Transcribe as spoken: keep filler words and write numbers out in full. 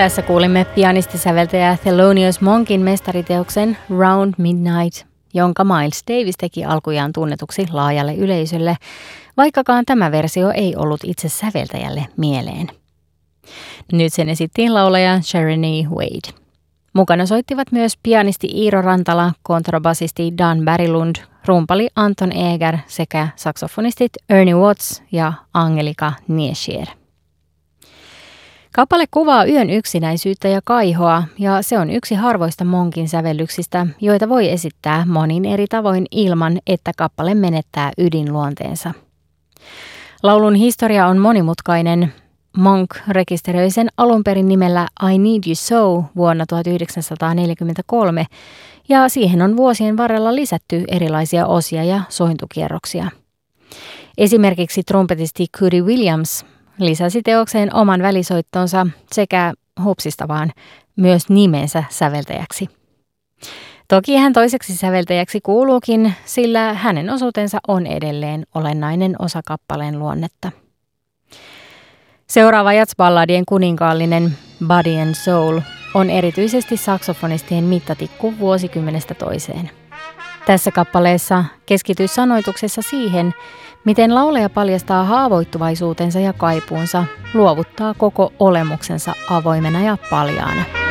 Tässä kuulimme pianistisäveltäjä Thelonious Monkin mestariteoksen Round Midnight, jonka Miles Davis teki alkujaan tunnetuksi laajalle yleisölle, vaikkakaan tämä versio ei ollut itse säveltäjälle mieleen. Nyt sen esittiin laulaja Sharonee Wade. Mukana soittivat myös pianisti Iiro Rantala, kontrabasisti Dan Berglund, rumpali Anton Eger sekä saksofonistit Ernie Watts ja Angelika Niescher. Kappale kuvaa yön yksinäisyyttä ja kaihoa, ja se on yksi harvoista Monkin sävellyksistä, joita voi esittää monin eri tavoin ilman, että kappale menettää ydinluonteensa. Laulun historia on monimutkainen. Monk rekisteröi sen alun perin nimellä I Need You So vuonna tuhatyhdeksänsataaneljäkymmentäkolme, ja siihen on vuosien varrella lisätty erilaisia osia ja sointukierroksia. Esimerkiksi trumpetisti Cody Williams lisäsi teokseen oman välisoittonsa sekä hupsista vaan myös nimensä säveltäjäksi. Toki hän toiseksi säveltäjäksi kuuluukin, sillä hänen osuutensa on edelleen olennainen osa kappaleen luonnetta. Seuraava jazzballadien kuninkaallinen Body and Soul on erityisesti saksofonistien mittatikku vuosikymmenestä toiseen. Tässä kappaleessa keskity sanoituksessa siihen, miten laulaja paljastaa haavoittuvaisuutensa ja kaipuunsa, luovuttaa koko olemuksensa avoimena ja paljaana.